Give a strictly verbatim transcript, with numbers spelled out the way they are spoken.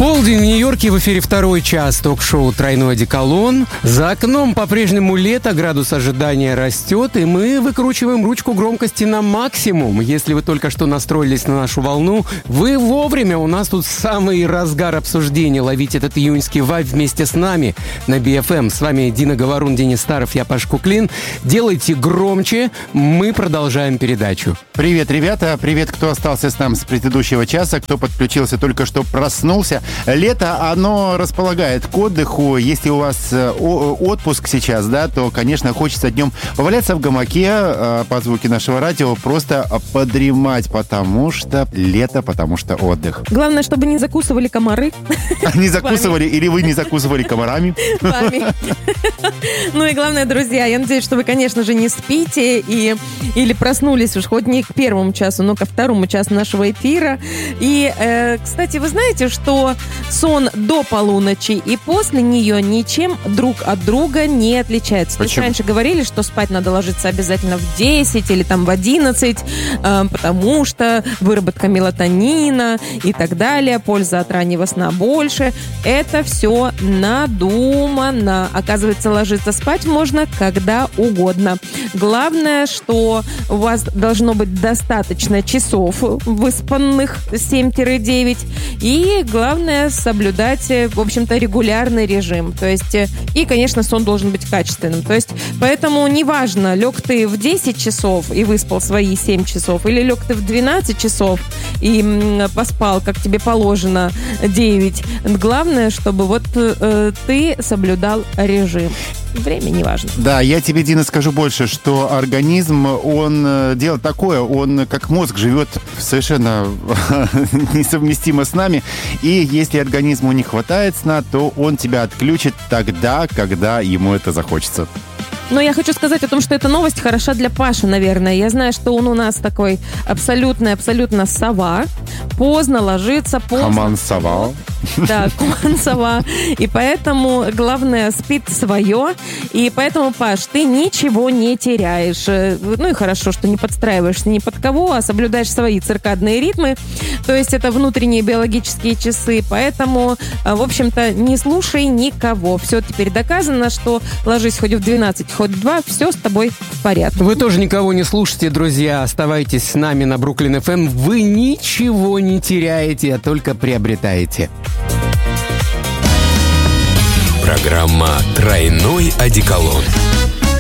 Полдень в Нью-Йорке, в эфире второй час ток-шоу «Тройной одеколон». За окном по-прежнему лето, градус ожидания растет, и мы выкручиваем ручку громкости на максимум. Если вы только что настроились на нашу волну, вы вовремя, у нас тут самый разгар обсуждения. Ловите этот июньский вайб вместе с нами на би эф эм. С вами Дина Говорун, Денис Старов, я Паш Куклин. Делайте громче, мы продолжаем передачу. Привет, ребята, привет, кто остался с нами с предыдущего часа, кто подключился, только что проснулся. Лето, оно располагает к отдыху. Если у вас отпуск сейчас, да, то, конечно, хочется днем поваляться в гамаке по звуке нашего радио, просто подремать, потому что лето, потому что отдых. Главное, чтобы не закусывали комары. Не закусывали, или вы не закусывали комарами. Вами. Ну и главное, друзья, я надеюсь, что вы, конечно же, не спите и, или проснулись уж хоть не к первому часу, но ко второму часу нашего эфира. И, э, кстати, вы знаете, что сон до полуночи и после нее ничем друг от друга не отличается. То есть раньше говорили, что спать надо ложиться обязательно в десять или там в одиннадцать, э, потому что выработка мелатонина и так далее, польза от раннего сна больше. Это все надумано. Оказывается, ложиться спать можно когда угодно. Главное, что у вас должно быть достаточно часов выспанных, семь-девять, и главное соблюдать, в общем-то, регулярный режим. То есть, и, конечно, сон должен быть качественным. То есть, поэтому неважно, лег ты в десять часов и выспал свои семь часов, или лег ты в двенадцать часов и поспал, как тебе положено, девять. Главное, чтобы вот э, ты соблюдал режим. Время не важно. Да, я тебе, Дина, скажу больше, что организм, он делает такое, он как мозг живет совершенно несовместимо с нами, и если организму не хватает сна, то он тебя отключит тогда, когда ему это захочется. Но я хочу сказать о том, что эта новость хороша для Паши, наверное. Я знаю, что он у нас такой абсолютно-абсолютно сова. Поздно ложится, поздно... Коман-сова. Да, коман-сова. И поэтому, главное, спит свое. И поэтому, Паш, ты ничего не теряешь. Ну и хорошо, что не подстраиваешься ни под кого, а соблюдаешь свои циркадные ритмы. То есть это внутренние биологические часы. Поэтому, в общем-то, не слушай никого. Все теперь доказано, что ложись хоть в двенадцать, хоть в два, все с тобой в порядке. Вы тоже никого не слушайте, друзья. Оставайтесь с нами на Бруклин эф эм. Вы ничего не теряете, а только приобретаете. Программа «Тройной одеколон».